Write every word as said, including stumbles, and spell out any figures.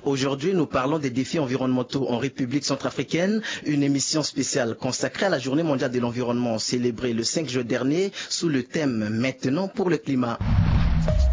Aujourd'hui, nous parlons des défis environnementaux en République centrafricaine, une émission spéciale consacrée à la Journée mondiale de l'environnement célébrée le cinq juin dernier sous le thème « Maintenant pour le climat ».